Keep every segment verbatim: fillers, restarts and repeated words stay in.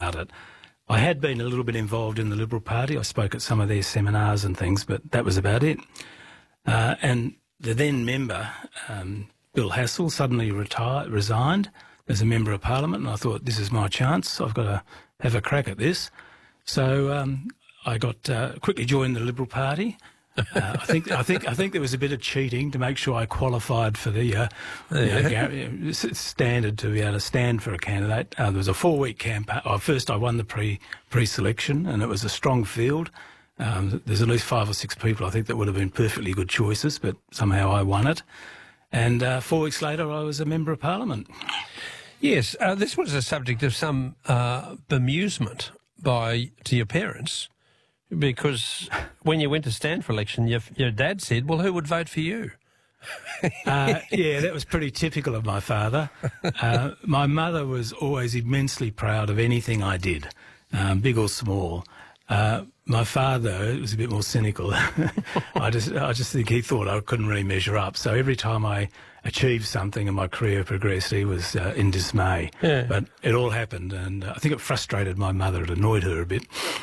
about it. I had been a little bit involved in the Liberal Party. I spoke at some of their seminars and things, but that was about it. Uh, and the then member, um, Bill Hassel, suddenly retired, resigned as a Member of Parliament, and I thought, this is my chance. I've got to have a crack at this. So um, I got uh, quickly joined the Liberal Party. Uh, I think I think I think there was a bit of cheating to make sure I qualified for the uh, yeah. you know, standard to be able to stand for a candidate. Uh, there was a four-week campaign. Oh, first, I won the pre pre-selection, and it was a strong field. Um, there's at least five or six people I think that would have been perfectly good choices, but somehow I won it. And uh, four weeks later, I was a Member of Parliament. Yes, uh, this was a subject of some uh, bemusement by to your parents. Because when you went to stand for election, your, your dad said, well, who would vote for you? uh, yeah, that was pretty typical of my father. Uh, my mother was always immensely proud of anything I did, um, big or small. Uh, my father was a bit more cynical. I just I just think he thought I couldn't really measure up. So every time I achieved something and my career progressed, he was uh, in dismay. Yeah. But it all happened, and uh, I think it frustrated my mother. It annoyed her a bit.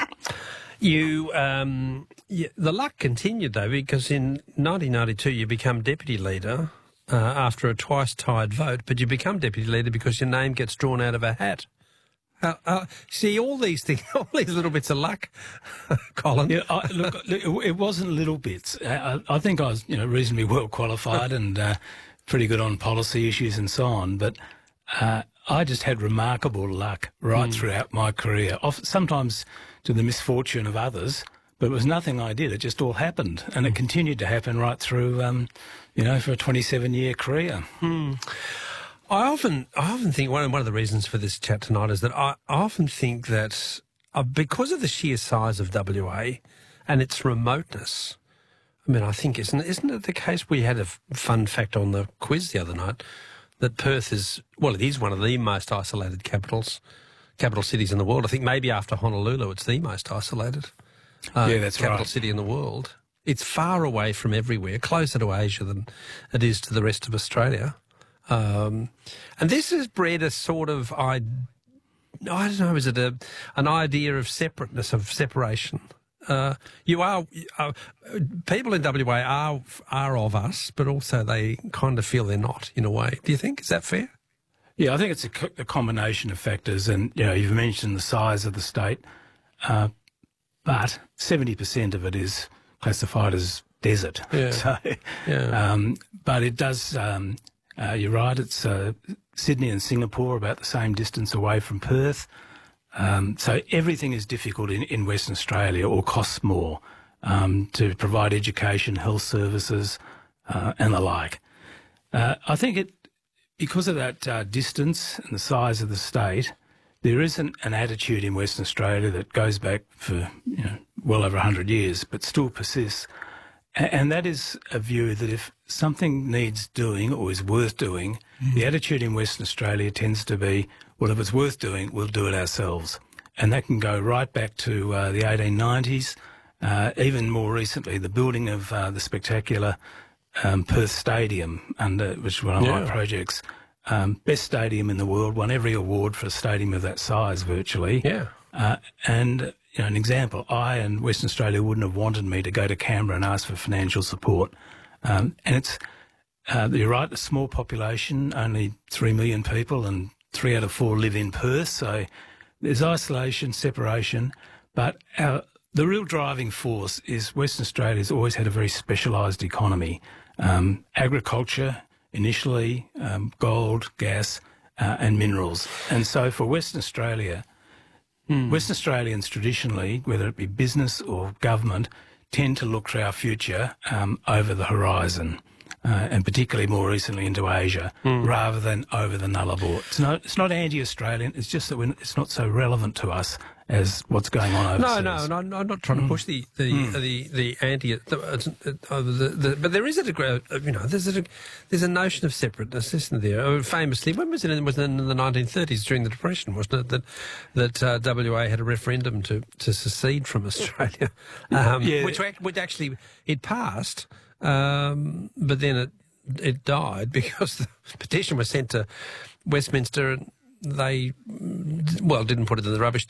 You, um, you, the luck continued, though, because in nineteen ninety-two you become deputy leader uh, after a twice-tied vote, but you become deputy leader because your name gets drawn out of a hat. Uh, uh, see, all these things, all these little bits of luck, Colin. Yeah, I, look, it wasn't little bits. I, I think I was, you know, reasonably well qualified and uh, pretty good on policy issues and so on, but uh, I just had remarkable luck right mm. throughout my career. Often, sometimes to the misfortune of others, but it was nothing I did. It just all happened, and it continued to happen right through, um, you know, for a twenty-seven year career. Mm. I often, I often think one of, one of the reasons for this chat tonight is that I, I often think that uh, because of the sheer size of W A and its remoteness, I mean, I think isn't isn't it the case? We had a fun fact on the quiz the other night that Perth is, well, it is one of the most isolated capitals. Capital cities in the world. I think maybe after Honolulu, it's the most isolated uh, yeah, that's capital right. city in the world. It's far away from everywhere, closer to Asia than it is to the rest of Australia. Um, and this has bred a sort of, I, I don't know, is it a, an idea of separateness, of separation? Uh, you are, uh, people in W A are, are of us, but also they kind of feel they're not, in a way. Do you think? Is that fair? Yeah, I think it's a, co a combination of factors, and you know, you've mentioned the size of the state, uh, but seventy percent of it is classified as desert. Yeah. So, yeah. Um, but it does. Um, uh, you're right. It's uh, Sydney and Singapore about the same distance away from Perth. Um, so everything is difficult in, in Western Australia, or costs more um, to provide education, health services, uh, and the like. Uh, I think it. Because of that uh, distance and the size of the state, there is an, an attitude in Western Australia that goes back for you know, well over one hundred years, but still persists. A and that is a view that if something needs doing or is worth doing, mm. the attitude in Western Australia tends to be, well, if it's worth doing, we'll do it ourselves. And that can go right back to uh, the eighteen nineties, uh, even more recently, the building of uh, the spectacular Um, Perth Stadium, under, which is one of yeah. my projects. Um, best stadium in the world, won every award for a stadium of that size virtually. Yeah. Uh, and, you know, an example, I and Western Australia wouldn't have wanted me to go to Canberra and ask for financial support. Um, and it's, uh, you're right, a small population, only three million people, and three out of four live in Perth. So there's isolation, separation, but our, the real driving force is Western Australia's always had a very specialised economy. Um, agriculture, initially, um, gold, gas, uh, and minerals. And so for Western Australia, mm. Western Australians traditionally, whether it be business or government, tend to look for our future um, over the horizon, uh, and particularly more recently into Asia, mm. rather than over the Nullarbor. It's not, it's not anti-Australian, it's just that we're, it's not so relevant to us as what's going on overseas. No, no, no, I'm not trying to push the the Mm. the, the anti, the, uh, the, the, but there is a degree, you know, there's a there's a notion of separateness, isn't there? Famously, when was it? It was in the nineteen thirties during the Depression, wasn't it? That that uh, W A had a referendum to to secede from Australia, um, yeah. which which actually it passed, um, but then it it died because the petition was sent to Westminster and they, well, didn't put it in the rubbish